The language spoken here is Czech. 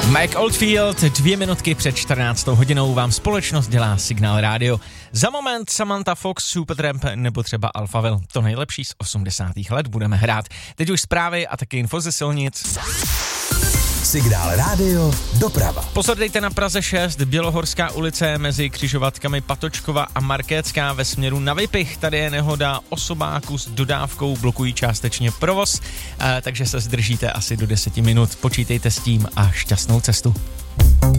Mike Oldfield, 2 minutky před 14. hodinou vám společnost dělá Signál Radio. Za moment Samantha Fox, Supertramp nebo třeba Alphaville. To nejlepší z 80. let budeme hrát. Teď už zprávy a taky info ze silnic. Signál Radio doprava. Pozor, dejte na Praze 6, Bělohorská ulice mezi křižovatkami Patočkova a Markétská ve směru na Vypich. Tady je nehoda, osobáku s dodávkou blokují částečně provoz, takže se zdržíte asi do 10 minut. Počítejte s tím a šťastnou cestu.